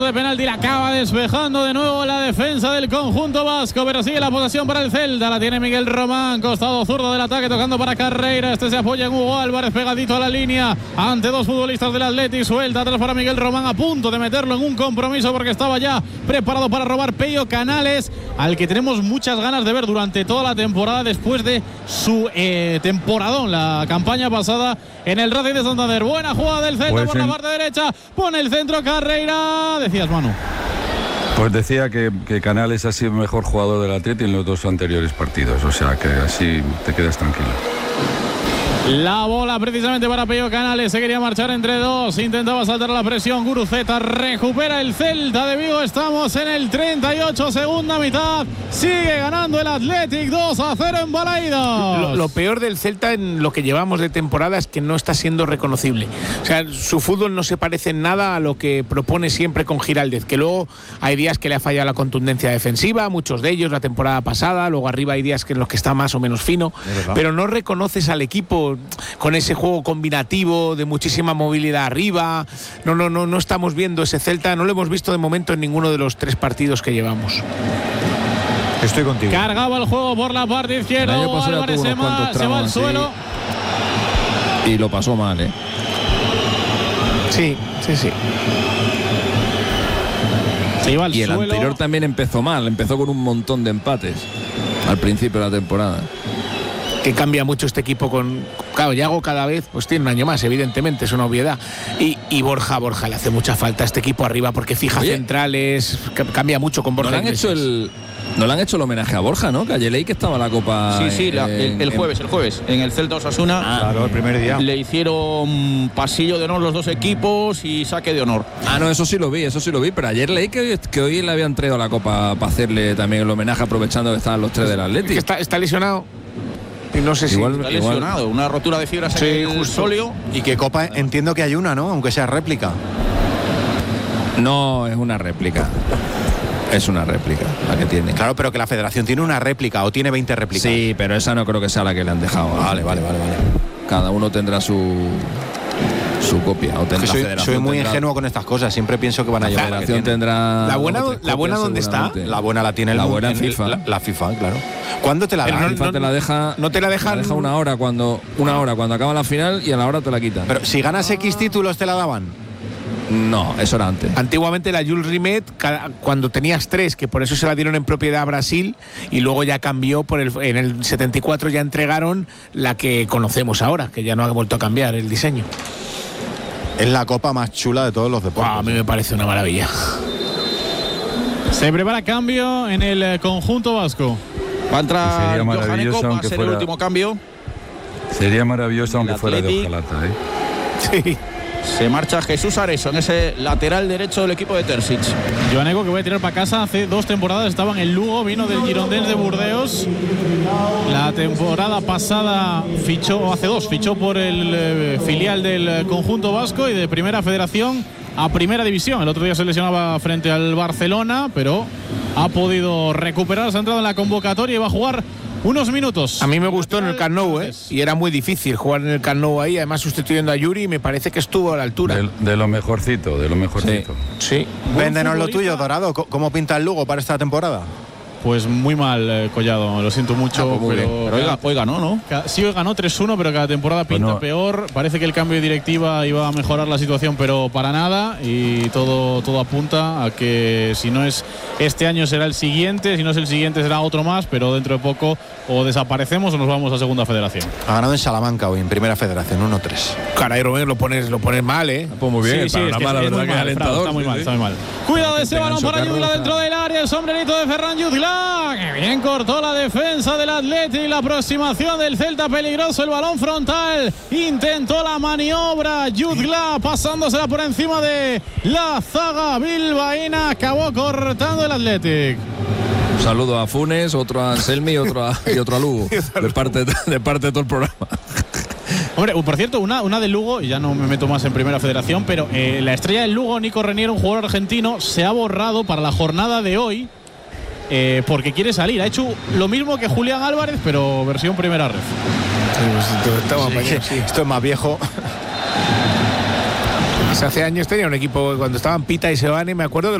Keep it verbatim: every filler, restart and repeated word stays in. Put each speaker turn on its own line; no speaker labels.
de penalti, la acaba despejando de nuevo la defensa del conjunto vasco, pero sigue la posesión para el Celta, la tiene Miguel Román, costado zurdo del ataque, tocando para Carreira, este se apoya en Hugo Álvarez, pegadito a la línea, ante dos futbolistas del Athletic, suelta atrás para Miguel Román, a punto de meterlo en un compromiso porque estaba ya preparado para robar Pello Canales, al que tenemos muchas ganas de ver durante toda la temporada después de su eh, temporadón, la campaña pasada en el Racing de Santander. Buena jugada del Celta pues por en... la parte derecha, pone el centro Carreira. Decías, Manu.
Pues decía que, que Canales ha sido el mejor jugador del Atleti en los dos anteriores partidos, o sea que así te quedas tranquilo.
La bola precisamente para Pello Canales, se quería marchar entre dos, intentaba saltar la presión, Guruceta recupera el Celta de Vigo, estamos en el treinta y ocho, segunda mitad, sigue ganando el Athletic dos a cero en Balaidos.
Lo, lo peor del Celta en lo que llevamos de temporada es que no está siendo reconocible, o sea, su fútbol no se parece en nada a lo que propone siempre con Giraldez, que luego hay días que le ha fallado la contundencia defensiva, muchos de ellos la temporada pasada, luego arriba hay días que en los que está más o menos fino, pero no reconoces al equipo con ese juego combinativo de muchísima movilidad arriba. No, no, no, no estamos viendo ese Celta, no lo hemos visto de momento en ninguno de los tres partidos que llevamos.
Estoy contigo.
Cargaba el juego por la parte izquierda, Álvarez se, ma, se va al suelo.
Y lo pasó mal, ¿eh?
Sí, sí, sí.
Se iba al
y el
suelo.
Anterior también empezó mal, empezó con un montón de empates al principio de la temporada.
Que cambia mucho este equipo con... Claro, Yago cada vez pues tiene un año más, evidentemente, es una obviedad. Y, y Borja, Borja le hace mucha falta a este equipo arriba porque fija Oye, centrales, cambia mucho con Borja.
¿No le han hecho el, no le han hecho el homenaje a Borja, ¿no? Que ayer leí que estaba la Copa...
Sí, sí,
en,
la, el, el jueves, el jueves, en el Celta Osasuna.
Ah, claro, el primer día.
Le hicieron pasillo de honor los dos equipos y saque de honor.
Ah, no, eso sí lo vi, eso sí lo vi, pero ayer leí que, que hoy le habían traído la Copa para hacerle también el homenaje aprovechando que estaban los tres del Atlético.
Está, está lesionado. Y no sé si
igual, está lesionado, igual. Una rotura de fibras sí, en el sóleo.
Y que Copa entiendo que hay una, ¿no? Aunque sea réplica.
No, es una réplica. Es una réplica la que tiene.
Claro, pero que la Federación tiene una réplica o tiene veinte réplicas.
Sí, pero esa no creo que sea la que le han dejado.
Vale, vale, vale, vale.
Cada uno tendrá su su copia. O tendrá,
soy,
federación
soy muy
tendrá,
ingenuo con estas cosas. Siempre pienso que van a
la
llevar.
La federación tendrá.
La buena, la buena ¿dónde está?
La buena la tiene el
la buena
en
FIFA.
La, la FIFA, claro. ¿Cuándo te la dan?
La FIFA no, te la deja.
No te la dejan.
Te la deja una hora cuando una hora cuando acaba la final y a la hora te la quitan.
Pero si ganas X títulos te la daban.
No, eso era antes.
Antiguamente la Jules Rimet, cuando tenías tres, que por eso se la dieron en propiedad a Brasil, y luego ya cambió, por el, en el setenta y cuatro ya entregaron la que conocemos ahora, que ya no ha vuelto a cambiar el diseño.
Es la copa más chula de todos los deportes.
Wow, a mí me parece una maravilla.
Se prepara cambio en el conjunto vasco.
Va a entrar Johaneko, va a ser fuera, el último cambio.
Sería maravilloso aunque fuera de Ojalata, ¿eh?
Sí.
Se marcha Jesús Areso en ese lateral derecho del equipo de Terzic.
Johaneko, que voy a tirar para casa, hace dos temporadas estaba en el Lugo, vino del Girondins de Burdeos. La temporada pasada fichó, o hace dos, fichó por el eh, filial del conjunto vasco y de Primera Federación a Primera División. El otro día se lesionaba frente al Barcelona, pero ha podido recuperar, se ha entrado en la convocatoria y va a jugar unos minutos.
A mí me gustó en el Camp Nou, ¿eh? Y era muy difícil jugar en el Camp Nou ahí, además sustituyendo a Yuri, y me parece que estuvo a la altura.
De, de lo mejorcito, de lo mejorcito.
Sí. sí.
Véndenos lo tuyo, Dorado. ¿Cómo pinta el Lugo para esta temporada?
Pues muy mal, eh, Collado, lo siento mucho. Ah, pues pero
pero oiga, hoy ganó, ¿no?
Sí, hoy ganó tres uno, pero cada temporada pinta pues no. peor. Parece que el cambio de directiva iba a mejorar la situación, pero para nada. Y todo, todo apunta a que si no es este año será el siguiente, si no es el siguiente será otro más, pero dentro de poco o desaparecemos o nos vamos a Segunda Federación.
Ha ganado en Salamanca hoy, en Primera Federación, uno tres.
Caray, Rubén, lo pones, lo pones mal, ¿eh?
Pues muy bien,
sí, sí,
para
es que
mala,
es
verdad
muy
que
mal,
alentador.
Está muy mal, está muy mal. Cuidado de ese balón para Yudla dentro del área, el sombrerito de Ferran Yudla. Que bien cortó la defensa del Athletic, la aproximación del Celta peligroso, el balón frontal. Intentó la maniobra Yudla, pasándosela por encima de la zaga bilbaína. Acabó cortando el Athletic.
Un saludo a Funes, otro a Anselmi y otro a, y otro a Lugo. De parte, de parte de todo el programa.
Hombre, por cierto, una, una del Lugo, y ya no me meto más en Primera Federación, pero eh, la estrella del Lugo, Nico Reniero, un jugador argentino, se ha borrado para la jornada de hoy eh, porque quiere salir. Ha hecho lo mismo que Julián Álvarez, pero versión primera ref.
Sí, pues esto, esto, sí, sí. esto es más viejo.
Hace años tenía un equipo, cuando estaban Pita y Sebane, me acuerdo que